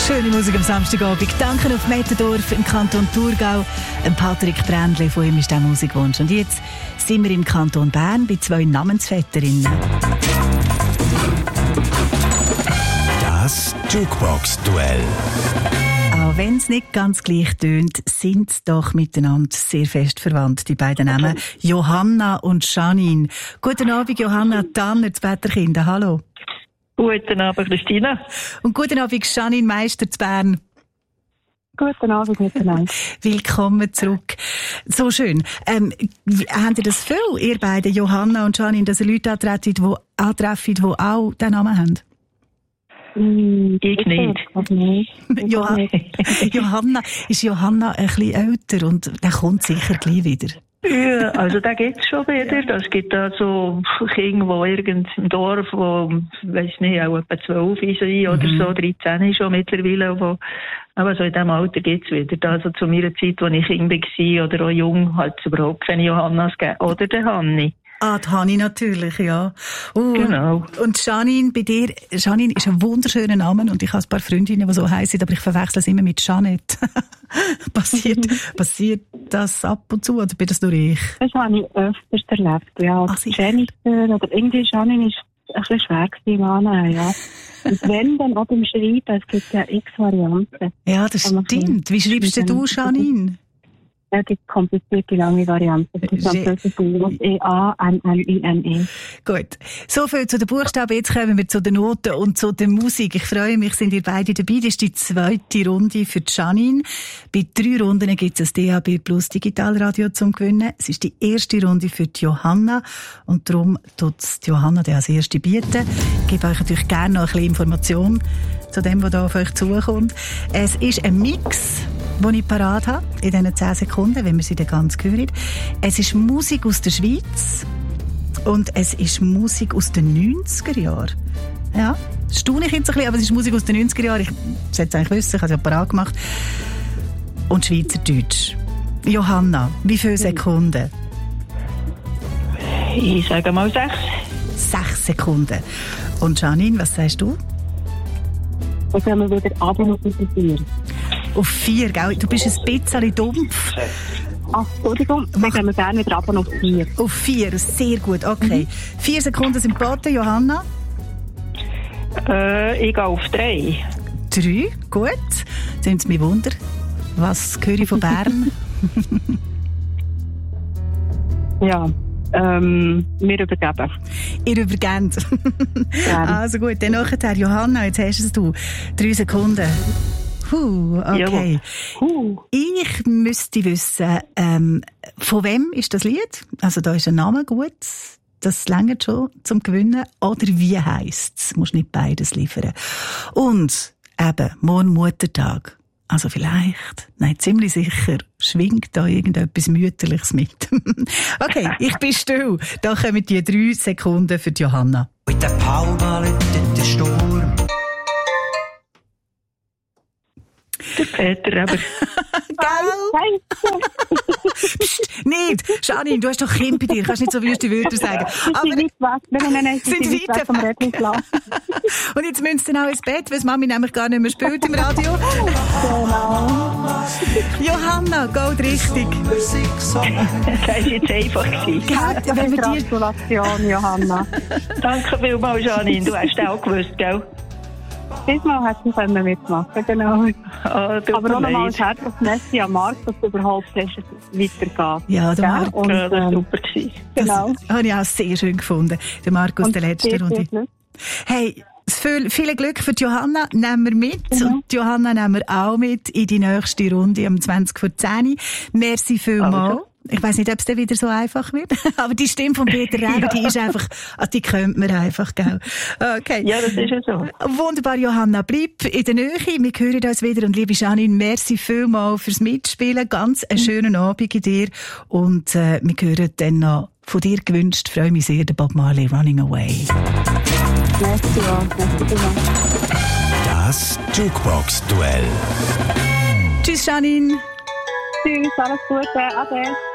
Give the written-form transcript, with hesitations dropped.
Schöne Musik am Samstagabend. Danke auf Mettendorf im Kanton Thurgau. Patrick Brändli, von ihm ist der Musikwunsch. Und jetzt sind wir im Kanton Bern bei 2 Namensvetterinnen. Das Jukebox-Duell. Auch wenn es nicht ganz gleich tönt, sind sie doch miteinander sehr fest verwandt, die beiden Namen. Johanna und Janine. Guten Abend, Johanna Tanner, das Betterkinder. Hallo. Guten Abend, Christina. Und guten Abend, Janine Meister zu Bern. Guten Abend miteinander. Willkommen zurück. So schön. Habt ihr das viel, ihr beiden, Johanna und Janine, dass ihr Leute antreffen, die auch den Namen haben? Ich nicht. Johanna ist Johanna ein bisschen älter und der kommt sicher gleich wieder. Ja, also da geht's schon wieder. Es gibt da so Kinder, die irgend im Dorf, wo, weiss nicht, auch etwa 12 sind oder so, 13 schon mittlerweile, aber so in diesem Alter geht's wieder. Also zu meiner Zeit, als ich Kind war oder auch jung, hat es überhaupt keine Johannas gegeben. Oder der Hanni. Ah, die Hanni natürlich, ja. Genau. Und Janine, bei dir, Janine ist ein wunderschöner Name und ich habe ein paar Freundinnen, die so heissen, aber ich verwechsel es immer mit Jeanette. Passiert das ab und zu oder bin das nur ich? Das habe ich öfters erlebt, ja. Jennifer oder irgendwie Janine ist ein bisschen schwer gewesen, ja. Und wenn dann auch beim Schreiben, es gibt ja x Varianten. Ja, das stimmt. Wie schreibst du, Janine? Ja, die komplizierte lange Variante. Das ist E-A-N-N-I-N-E. Gut. So viel zu den Buchstaben. Jetzt kommen wir zu den Noten und zu der Musik. Ich freue mich, sind ihr beide dabei. Das ist die 2. Runde für Janine. Bei 3 Runden gibt es ein DAB Plus Digitalradio zum Gewinnen. Es ist die 1. Runde für die Johanna. Und darum tut die Johanna als erste bieten. Ich gebe euch natürlich gerne noch ein bisschen Information zu dem, was da auf euch zukommt. Es ist ein Mix, den ich parat habe, in diesen 10 Sekunden, wenn wir sie dann ganz hören. Es ist Musik aus der Schweiz und es ist Musik aus den 90er Jahren. Ja, das staune ich jetzt ein bisschen, aber es ist Musik aus den 90er Jahren. Ich sollte es eigentlich wissen, ich habe es ja parat gemacht. Und Schweizerdeutsch. Johanna, wie viele Sekunden? Ich sage mal 6. 6 Sekunden. Und Janine, was sagst du? Dann gehen wir wieder runter auf 4. Auf 4, gell? Du bist ein bisschen dumpf. Ach, Entschuldigung, dann gehen wir gerne wieder runter auf 4. Auf 4, sehr gut, okay. 4 Sekunden sind geboten, Johanna? Ich gehe auf 3. 3, gut. Jetzt nimmt es mich Wunder. Was höre ich von Bern? Ja. Wir übergeben. Ihr übergebt. Also gut, dann nachher, Johanna, jetzt hast du es 3 Sekunden. Okay. Ich müsste wissen, von wem ist das Lied? Also da ist ein Name gut, das reicht schon zum Gewinnen. Oder wie heisst es? Du musst nicht beides liefern. Und eben, morgen Muttertag. Also vielleicht, nein, ziemlich sicher, schwingt da irgendetwas Mütterliches mit. Okay, ich bin still. Da kommen die 3 Sekunden für die Johanna. Mit der Palma läutet der Sturm. Der Peter, aber... Psst, nicht! Janine, du hast doch Kind bei dir, kannst nicht so wüste Wörter sagen. Aber sind weit weg. Nein, sind weit weg vom Rettungsplatz. Und jetzt müssen sie dann auch ins Bett, weil Mami nämlich gar nicht mehr spielt im Radio. Genau. Johanna, geht richtig. Das war jetzt einfach. Gratulation, Johanna. Danke vielmals, Janine. Du hast es auch gewusst, gell? Diesmal hast du mitmachen, genau. Aber auch nochmal ein herzliches Merci an Marc, dass du überhaupt weitergehst. Ja, der Marc. Und, das war super. Genau. Das habe ich auch sehr schön gefunden. Der Marc aus der letzten Runde. Hey, viel Glück für die Johanna. Nehmen wir mit. Und die Johanna nehmen wir auch mit in die nächste Runde um 20:10. Merci vielmals. Ich weiss nicht, ob es dann wieder so einfach wird. Aber die Stimme von Peter Reber, die ist einfach, die kennt man einfach, gell? Okay. Ja, das ist ja so. Wunderbar, Johanna. Bleib in der Nähe. Wir hören uns wieder. Und liebe Janine, merci vielmals fürs Mitspielen. Ganz einen schönen Abend in dir. Und wir hören dann noch von dir gewünscht. Freue mich sehr, der Bob Marley, Running Away. Merci, ja. Das Jukebox-Duell. Tschüss, Janine. Tschüss, alles Gute. Ade.